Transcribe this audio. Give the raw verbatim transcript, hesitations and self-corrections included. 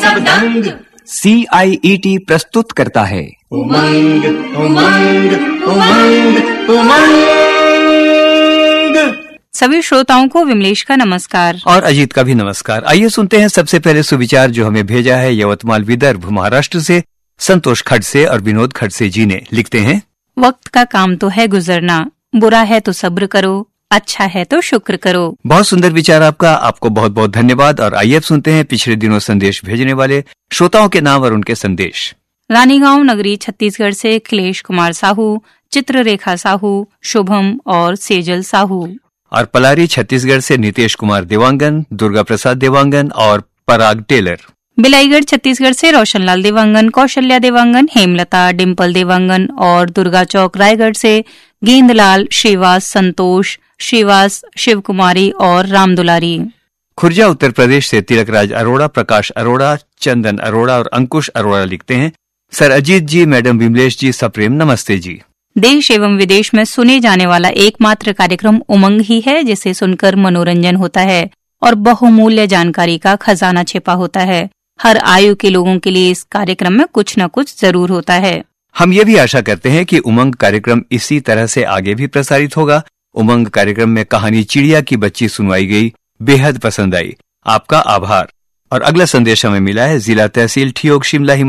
दंग सी आई E T प्रस्तुत करता है उमंग उमंग उमंग उमंग। सभी श्रोताओं को विमलेश का नमस्कार और अजीत का भी नमस्कार। आइए सुनते हैं सबसे पहले सुविचार जो हमें भेजा है यवतमाल विदर्भ महाराष्ट्र से संतोष खड़से और विनोद खड़से जी ने। लिखते हैं, वक्त का काम तो है गुजरना, बुरा है तो सब्र करो, अच्छा है तो शुक्र करो। बहुत सुंदर विचार आपका, आपको बहुत बहुत धन्यवाद। और आइए अब सुनते हैं पिछले दिनों संदेश भेजने वाले श्रोताओं के नाम और उनके संदेश। रानीगांव नगरी छत्तीसगढ़ से अखिलेश कुमार साहू, चित्ररेखा साहू, शुभम और सेजल साहू। और पलारी छत्तीसगढ़ से नितेश कुमार देवांगन, दुर्गा प्रसाद देवांगन और पराग टेलर। बिलाईगढ़ छत्तीसगढ़ से रोशनलाल देवांगन, कौशल्या देवांगन, हेमलता, डिम्पल देवांगन और दुर्गा चौक रायगढ़ से गेंदलाल, श्रीवास, संतोष श्रीवास, शिव कुमारी और राम दुलारी। खुर्जा उत्तर प्रदेश से तिलकराज अरोड़ा, प्रकाश अरोड़ा, चंदन अरोड़ा और अंकुश अरोड़ा लिखते हैं, सर अजीत जी, मैडम विमलेश जी, सप्रेम नमस्ते जी। देश एवं विदेश में सुने जाने वाला एकमात्र कार्यक्रम उमंग ही है जिसे सुनकर मनोरंजन होता है और बहुमूल्य जानकारी का खजाना छिपा होता है। हर आयु के लोगों के लिए इस कार्यक्रम में कुछ न कुछ जरूर होता है। हम ये भी आशा करते हैं कि उमंग कार्यक्रम इसी तरह से आगे भी प्रसारित होगा। उमंग कार्यक्रम में कहानी चिड़िया की बच्ची सुनवाई गई, बेहद पसंद आई, आपका आभार। और अगला संदेश हमें मिला है जिला तहसील ठियोग शिमला